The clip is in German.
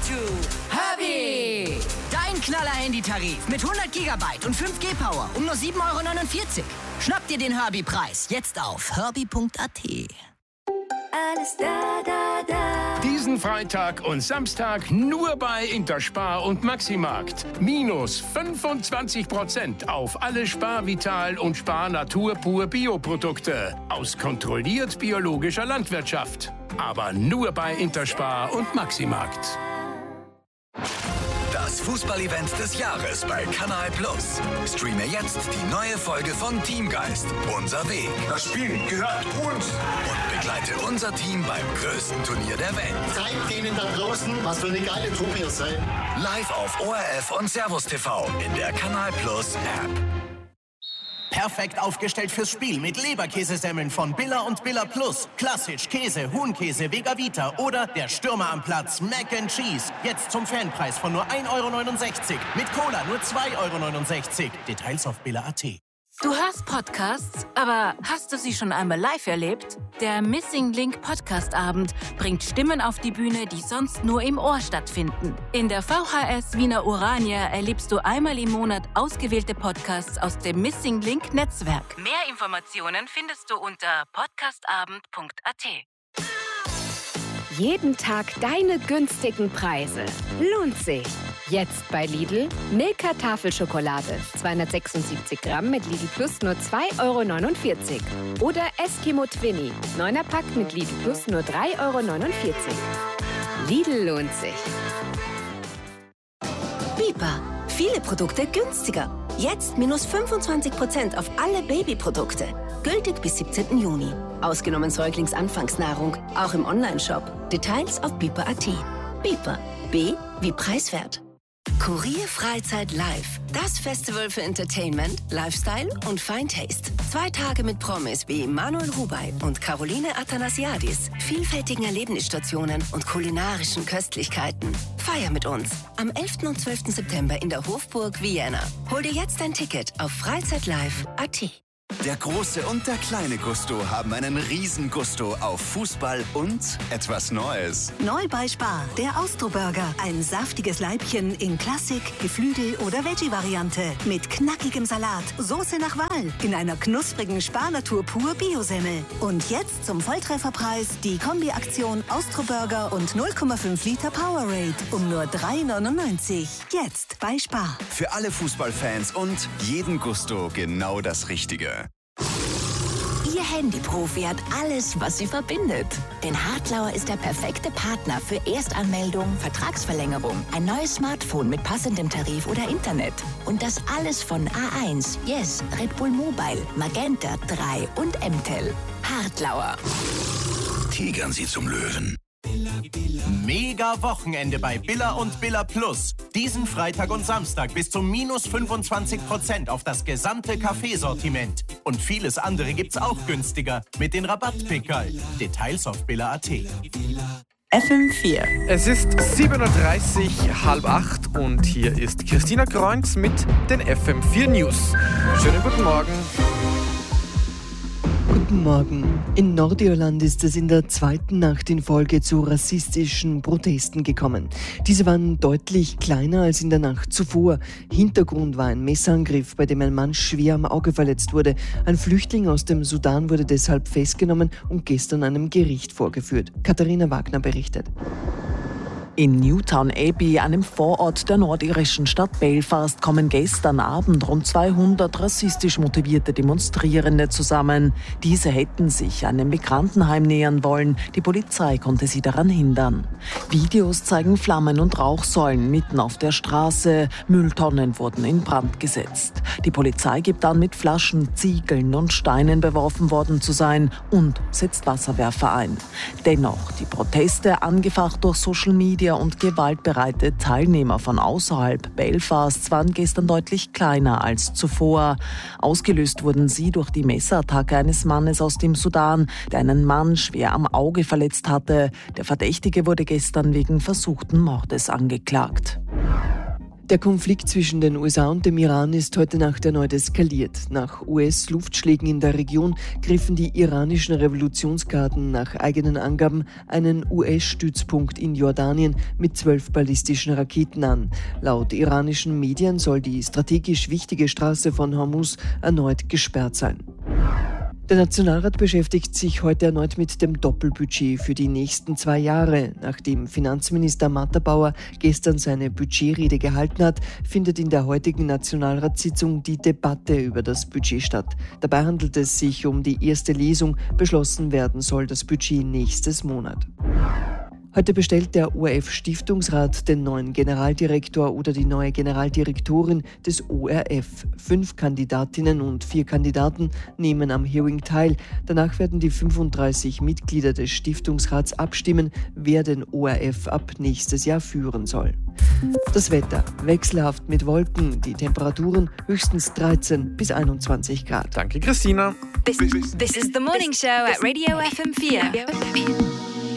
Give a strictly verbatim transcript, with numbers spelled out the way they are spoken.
to Herbie. Dein Knaller-Handytarif mit hundert Gigabyte und fünf G Power um nur sieben Euro neunundvierzig. Schnapp dir den Herbie-Preis jetzt auf herbie punkt a t. Alles da, da, da. Diesen Freitag und Samstag nur bei Interspar und Maximarkt. Minus fünfundzwanzig Prozent auf alle Spar-Vital und Spar-Natur pur Bioprodukte aus kontrolliert biologischer Landwirtschaft. Aber nur bei Interspar und Maximarkt. Das Fußballevent des Jahres bei Kanal Plus. Streame jetzt die neue Folge von Teamgeist. Unser Weg. Das Spiel gehört uns. Und begleite unser Team beim größten Turnier der Welt. Zeigt denen da draußen, was für eine geile Truppe ihr seid. Live auf O R F und Servus T V in der Kanal Plus App. Perfekt aufgestellt fürs Spiel mit Leberkäsesemmeln von Billa und Billa Plus. Klassisch, Käse, Huhnkäse, Vega-Vita oder der Stürmer am Platz Mac and Cheese. Jetzt zum Fanpreis von nur ein Euro neunundsechzig. Mit Cola nur zwei Euro neunundsechzig. Details auf billa punkt a t. Du hörst Podcasts, aber hast du sie schon einmal live erlebt? Der Missing Link Podcast Abend bringt Stimmen auf die Bühne, die sonst nur im Ohr stattfinden. In der V H S Wiener Urania erlebst du einmal im Monat ausgewählte Podcasts aus dem Missing Link Netzwerk. Mehr Informationen findest du unter podcastabend punkt a t. Jeden Tag deine günstigen Preise. Lohnt sich. Jetzt bei Lidl. Milka Tafelschokolade. zweihundertsechsundsiebzig Gramm mit Lidl Plus nur zwei Euro neunundvierzig. Oder Eskimo Twinny. neuner Pack mit Lidl Plus nur drei Euro neunundvierzig. Lidl lohnt sich. Bipa. Viele Produkte günstiger. Jetzt minus fünfundzwanzig Prozent auf alle Babyprodukte. Gültig bis siebzehnten Juni. Ausgenommen Säuglingsanfangsnahrung. Auch im Onlineshop. Details auf bipa punkt a t. Bipa. B wie preiswert. Kurier Freizeit Live. Das Festival für Entertainment, Lifestyle und Fine Taste. Zwei Tage mit Promis wie Manuel Rubey und Caroline Athanasiadis. Vielfältigen Erlebnisstationen und kulinarischen Köstlichkeiten. Feier mit uns. Am elften und zwölften September in der Hofburg Vienna. Hol dir jetzt dein Ticket auf freizeitlive punkt a t. Der große und der kleine Gusto haben einen riesen Gusto auf Fußball und etwas Neues. Neu bei Spar, der Austro-Burger. Ein saftiges Leibchen in Klassik, Geflügel- oder Veggie-Variante. Mit knackigem Salat, Soße nach Wahl. In einer knusprigen Spar-Natur pur Biosemmel. Und jetzt zum Volltrefferpreis die Kombi-Aktion Austro-Burger und null Komma fünf Liter Powerade. Um nur drei neunundneunzig. Jetzt bei Spar. Für alle Fußballfans und jeden Gusto genau das Richtige. Ihr Handyprofi hat alles, was sie verbindet. Denn Hartlauer ist der perfekte Partner für Erstanmeldung, Vertragsverlängerung, ein neues Smartphone mit passendem Tarif oder Internet. Und das alles von A eins, Yes, Red Bull Mobile, Magenta drei und M T E L. Hartlauer. Tigern Sie zum Löwen. Mega Wochenende bei Billa und Billa Plus. Diesen Freitag und Samstag bis zum minus fünfundzwanzig Prozent auf das gesamte Kaffeesortiment. Und vieles andere gibt's auch günstiger mit den Rabattpickerl. Details auf billa punkt a t. F M vier. Es ist sieben Uhr dreißig, halb acht und hier ist Christina Kreunz mit den F M vier News. Schönen guten Morgen. Guten Morgen. In Nordirland ist es in der zweiten Nacht in Folge zu rassistischen Protesten gekommen. Diese waren deutlich kleiner als in der Nacht zuvor. Hintergrund war ein Messerangriff, bei dem ein Mann schwer am Auge verletzt wurde. Ein Flüchtling aus dem Sudan wurde deshalb festgenommen und gestern einem Gericht vorgeführt. Katharina Wagner berichtet. In Newtown Abbey, einem Vorort der nordirischen Stadt Belfast, kommen gestern Abend rund zweihundert rassistisch motivierte Demonstrierende zusammen. Diese hätten sich einem Migrantenheim nähern wollen. Die Polizei konnte sie daran hindern. Videos zeigen Flammen und Rauchsäulen mitten auf der Straße. Mülltonnen wurden in Brand gesetzt. Die Polizei gibt an, mit Flaschen, Ziegeln und Steinen beworfen worden zu sein und setzt Wasserwerfer ein. Dennoch, die Proteste, angefacht durch Social Media und gewaltbereite Teilnehmer von außerhalb Belfasts, waren gestern deutlich kleiner als zuvor. Ausgelöst wurden sie durch die Messerattacke eines Mannes aus dem Sudan, der einen Mann schwer am Auge verletzt hatte. Der Verdächtige wurde gestern wegen versuchten Mordes angeklagt. Der Konflikt zwischen den U S A und dem Iran ist heute Nacht erneut eskaliert. Nach U S-Luftschlägen in der Region griffen die iranischen Revolutionsgarden nach eigenen Angaben einen U S-Stützpunkt in Jordanien mit zwölf ballistischen Raketen an. Laut iranischen Medien soll die strategisch wichtige Straße von Hormuz erneut gesperrt sein. Der Nationalrat beschäftigt sich heute erneut mit dem Doppelbudget für die nächsten zwei Jahre. Nachdem Finanzminister Matterbauer gestern seine Budgetrede gehalten hat, findet in der heutigen Nationalratssitzung die Debatte über das Budget statt. Dabei handelt es sich um die erste Lesung. Beschlossen werden soll das Budget nächstes Monat. Heute bestellt der O R F-Stiftungsrat den neuen Generaldirektor oder die neue Generaldirektorin des O R F. Fünf Kandidatinnen und vier Kandidaten nehmen am Hearing teil. Danach werden die fünfunddreißig Mitglieder des Stiftungsrats abstimmen, wer den O R F ab nächstes Jahr führen soll. Das Wetter wechselhaft mit Wolken, die Temperaturen höchstens dreizehn bis einundzwanzig Grad. Danke, Christina. This, this is the morning show at Radio F M four.